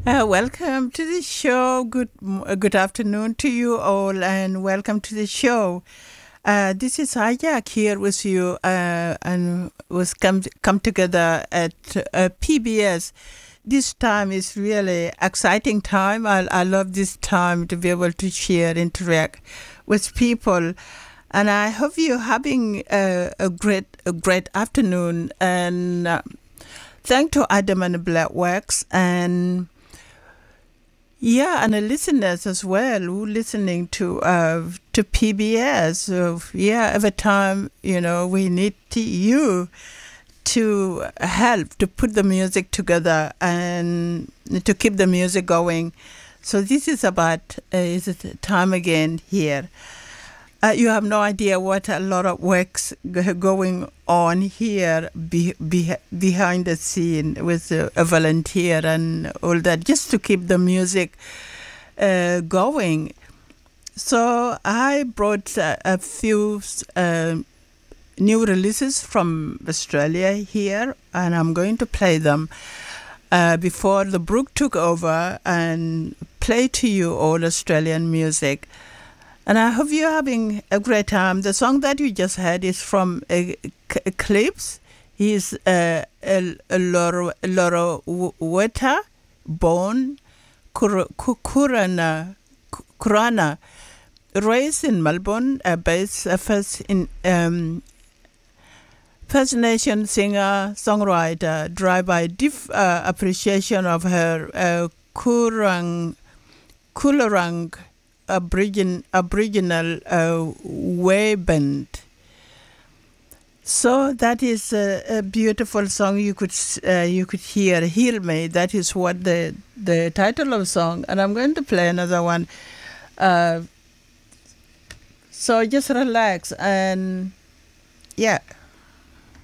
Welcome to the show. Good afternoon to you all, and welcome to the show. This is Ayak here with you, and was come together at PBS. This time is really exciting time. I love this time to be able to share, interact with people, and I hope you're having a great afternoon. And thank to Adam and the Black Wax and the listeners as well who listening to PBS. So, every time we need you to help to put the music together and to keep the music going. So this is about is it time again here. You have no idea what a lot of work's going on here behind the scene with a volunteer and all that, just to keep the music going. So I brought a few new releases from Australia here, and I'm going to play them before the Brook took over and play to you all Australian music. And I hope you're having a great time. The song that you just heard is from Eclipse. He's Loro Weta, born Kurana, raised in Melbourne, based First Nation singer, songwriter, driven by deep appreciation of her Coolorang Aboriginal way band. So that is a beautiful song. You could hear "Heal Me." That is what the title of the song. And I'm going to play another one. So just relax and